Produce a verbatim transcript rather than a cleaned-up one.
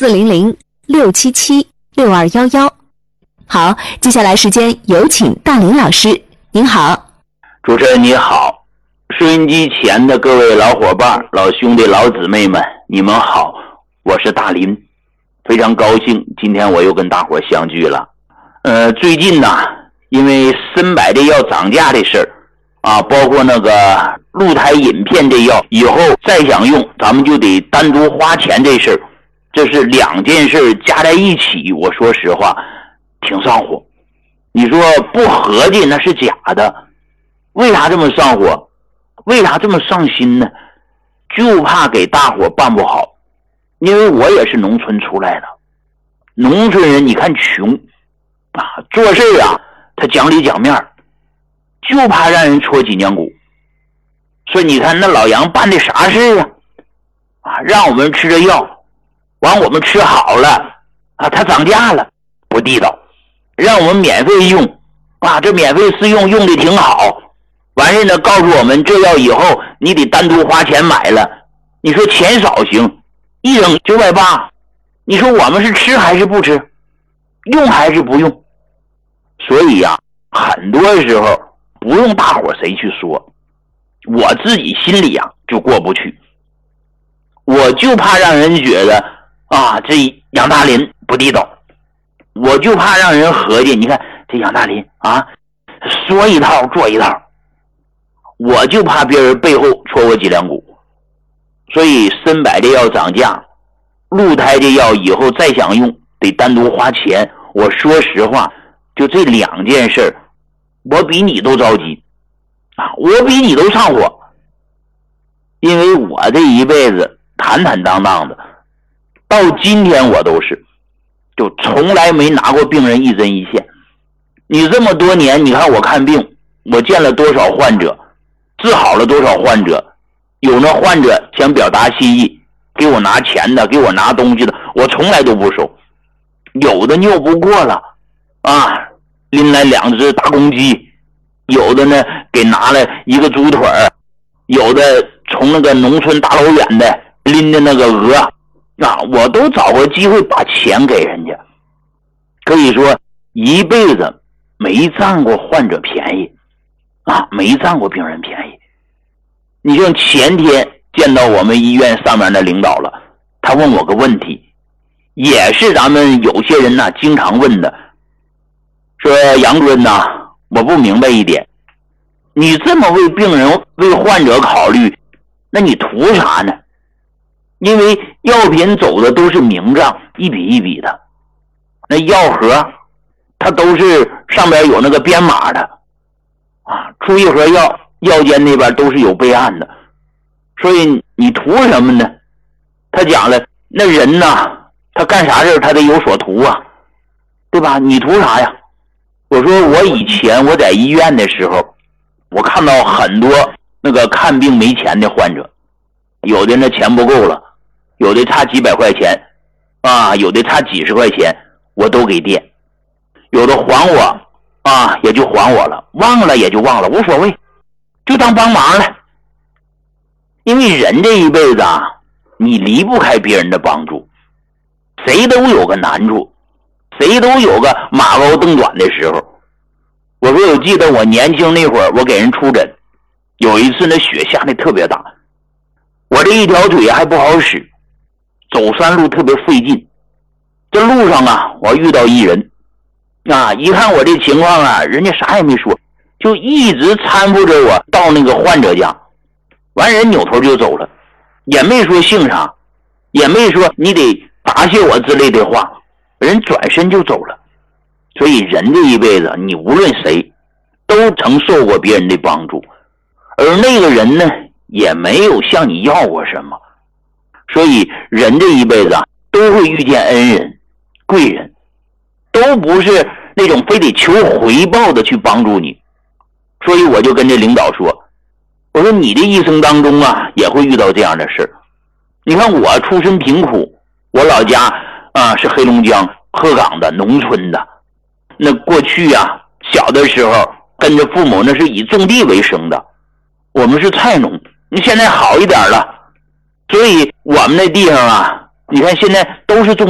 四零零六七七六二幺幺。好，接下来时间有请大林老师。您好。 主持人你好，收音机前的各位老伙伴、老兄弟、老姊妹们，你们好，我是大林，非常高兴今天我又跟大伙相聚了。呃，最近呢，因为参百这药涨价的事儿啊，包括那个鹿胎饮片这药以后再想用，咱们就得单独花钱这事儿，这是两件事加在一起，我说实话挺上火。你说不合计那是假的，为啥这么上火？为啥这么上心呢？就怕给大伙办不好。因为我也是农村出来的，农村人你看穷啊，做事啊他讲理讲面，就怕让人戳脊梁骨。所以你看那老杨办的啥事啊？啊，让我们吃这药，完我们吃好了啊，他涨价了，不地道。让我们免费用啊，这免费试用用的挺好，完事呢告诉我们这药以后你得单独花钱买了，你说钱少行，一整九百八，你说我们是吃还是不吃，用还是不用？所以呀、啊，很多时候不用大伙谁去说，我自己心里呀、啊、就过不去，我就怕让人觉得啊这杨大林不地道，我就怕让人合计，你看这杨大林啊，说一套做一套，我就怕别人背后戳我脊梁骨。所以参百这药涨价，鹿胎这药以后再想用得单独花钱。我说实话，就这两件事，我比你都着急啊，我比你都上火。因为我这一辈子坦坦荡荡的，到今天我都是就从来没拿过病人一针一线。你这么多年，你看我看病，我见了多少患者，治好了多少患者，有那患者想表达心意，给我拿钱的，给我拿东西的，我从来都不收。有的拗不过了啊，拎来两只大公鸡，有的呢给拿了一个猪腿儿，有的从那个农村大老远的拎的那个鹅啊，我都找过机会把钱给人家。可以说一辈子没占过患者便宜啊，没占过病人便宜。你像前天见到我们医院上面的领导了，他问我个问题，也是咱们有些人呢、啊、经常问的，说杨主任呐，我不明白一点，你这么为病人为患者考虑，那你图啥呢？因为药品走的都是明账，一笔一笔的，那药盒它都是上边有那个编码的啊，出一盒药，药监那边都是有备案的，所以你图什么呢？他讲了，那人呐，他干啥事他得有所图啊，对吧？你图啥呀？我说我以前我在医院的时候，我看到很多那个看病没钱的患者，有的那钱不够了，有的差几百块钱啊，有的差几十块钱，我都给垫，有的还我啊，也就还我了，忘了也就忘了，无所谓，就当帮忙了。因为人这一辈子啊，你离不开别人的帮助，谁都有个难处，谁都有个马高蹬短的时候。我说我记得我年轻那会儿，我给人出诊，有一次那雪下的特别大，我这一条腿还不好使，走山路特别费劲。这路上啊，我遇到一人啊，一看我这情况啊，人家啥也没说，就一直搀扶着我到那个患者家，完人扭头就走了，也没说姓啥，也没说你得答谢我之类的话，人转身就走了。所以人这一辈子，你无论谁都曾受过别人的帮助，而那个人呢，也没有向你要过什么。所以人这一辈子啊，都会遇见恩人贵人，都不是那种非得求回报的去帮助你。所以我就跟这领导说，我说你的一生当中啊，也会遇到这样的事。你看我出身贫苦，我老家啊是黑龙江鹤岗的农村的，那过去啊小的时候跟着父母那是以种地为生的，我们是菜农，现在好一点了，所以我们那地方啊，你看现在都是种